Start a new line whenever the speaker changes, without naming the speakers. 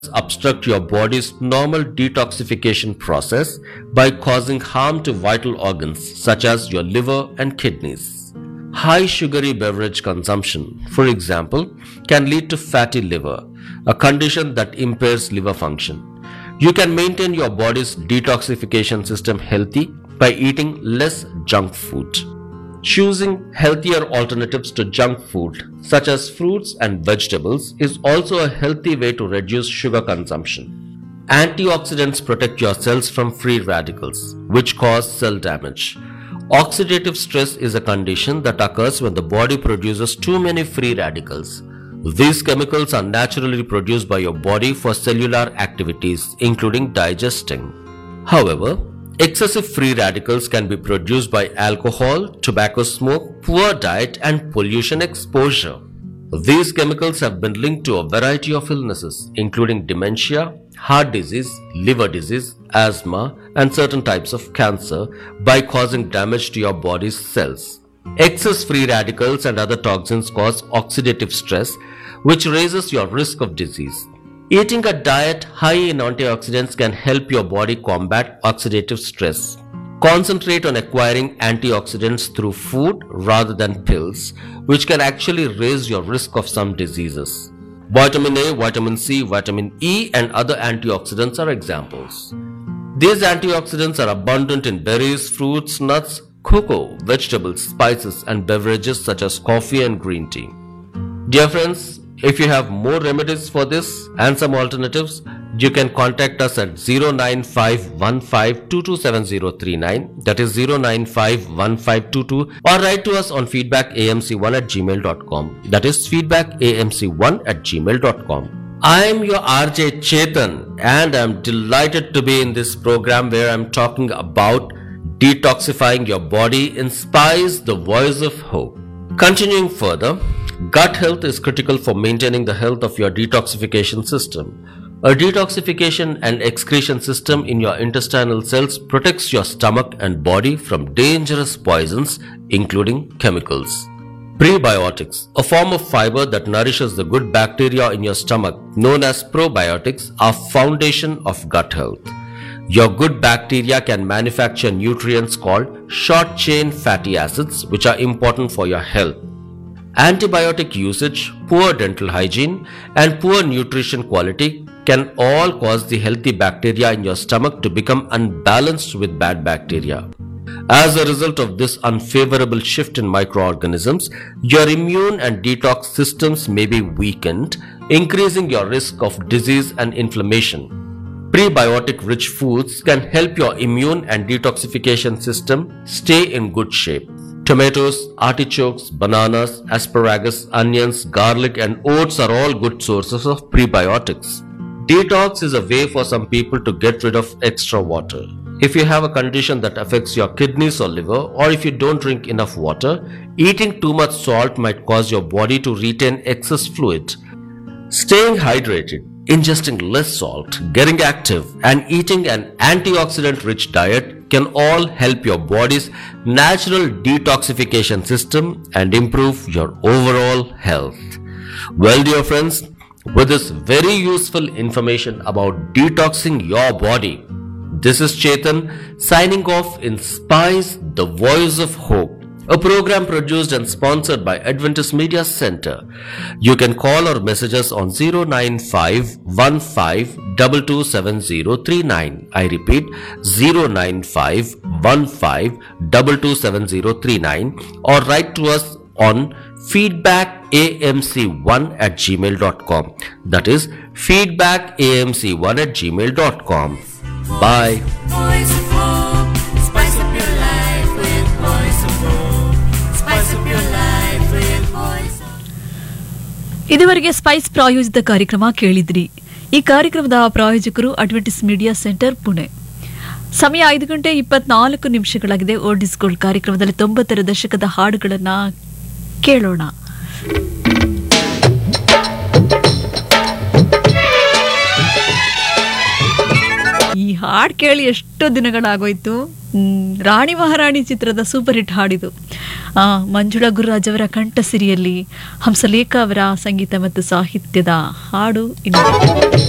obstruct your body's normal detoxification process by causing harm to vital organs such as your liver and kidneys. High sugary beverage consumption, for example, can lead to fatty liver, a condition that impairs liver function. You can maintain your body's detoxification system healthy by eating less junk food. Choosing healthier alternatives to junk food, such as fruits and vegetables, is also a healthy way to reduce sugar consumption. Antioxidants protect your cells from free radicals, which cause cell damage. Oxidative stress is a condition that occurs when the body produces too many free radicals. These chemicals are naturally produced by your body for cellular activities, including digesting. However, excessive free radicals can be produced by alcohol, tobacco smoke, poor diet, and pollution exposure. These chemicals have been linked to a variety of illnesses, including dementia, heart disease, liver disease, asthma, and certain types of cancer by causing damage to your body's cells. Excess free radicals and other toxins cause oxidative stress, which raises your risk of disease. Eating a diet high in antioxidants can help your body combat oxidative stress. Concentrate on acquiring antioxidants through food rather than pills, which can actually raise your risk of some diseases. Vitamin A, vitamin C, vitamin E, and other antioxidants are examples. These antioxidants are abundant in berries, fruits, nuts, cocoa, vegetables, spices, and beverages such as coffee and green tea. Dear friends, if you have more remedies for this and some alternatives, you can contact us at 09515227039, that is 0951522, or write to us on feedbackamc1@gmail.com, that is feedbackamc1@gmail.com. I am your RJ Chetan, and I am delighted to be in this program where I am talking about detoxifying your body inspires the voice of hope. Continuing further, gut health is critical for maintaining the health of your detoxification system. A detoxification and excretion system in your intestinal cells protects your stomach and body from dangerous poisons, including chemicals. Prebiotics, a form of fiber that nourishes the good bacteria in your stomach, known as probiotics, are foundation of gut health. Your good bacteria can manufacture nutrients called short-chain fatty acids, which are important for your health. Antibiotic usage, poor dental hygiene, and poor nutrition quality can all cause the healthy bacteria in your stomach to become unbalanced with bad bacteria. As a result of this unfavorable shift in microorganisms, your immune and detox systems may be weakened, increasing your risk of disease and inflammation. Prebiotic-rich foods can help your immune and detoxification system stay in good shape. Tomatoes, artichokes, bananas, asparagus, onions, garlic, and oats are all good sources of prebiotics. Detox is a way for some people to get rid of extra water. If you have a condition that affects your kidneys or liver, or if you don't drink enough water, eating too much salt might cause your body to retain excess fluid. Staying hydrated, ingesting less salt, getting active, and eating an antioxidant-rich diet can all help your body's natural detoxification system and improve your overall health. Well, dear friends, with this very useful information about detoxing your body, this is Chetan signing off in Spice, the Voice of Hope, a program produced and sponsored by Adventist Media Center. You can call or message us on 09515227039. I repeat, 09515227039, or write to us on feedbackamc1@gmail.com. That is feedbackamc1@gmail.com. Bye.
Voice of Hope. Spice up your life with Voice of Hope. Spice up your life with Voice of
ಇದುವರೆಗೆ Spice ಪ್ರಾಯೋಜಿತ ಕಾರ್ಯಕ್ರಮ ಕೇಳಿದ್ರಿ. ಈ ಕಾರ್ಯಕ್ರಮದ ಪ್ರಾಯೋಜಕರು Adventist media centre Pune. ಸಮಯ 5:24 old is gold ಕಾರ್ಯಕ್ರಮದಲ್ಲಿ 90ರ ದಶಕದ ಹಾಡುಗಳನ್ನ ಕೇಳೋಣ. ಈ ಹಾಡು ಕೇಳಿ ಎಷ್ಟೋ ದಿನಗಳಾಗೋಯ್ತು. ರಾಣಿ ಮಹಾರಾಣಿ ಚಿತ್ರದ ಸೂಪರ್ ಹಿಟ್ ಹಾಡಿದು. ಮಂಜುಳಾ ಗುರುರಾಜ್ ಅವರ ಕಂಠಸಿರಿಯಲ್ಲಿ ಹಂಸಲೇಖ ಅವರ ಸಂಗೀತ ಮತ್ತು ಸಾಹಿತ್ಯದ ಹಾಡು ಇನ್ನು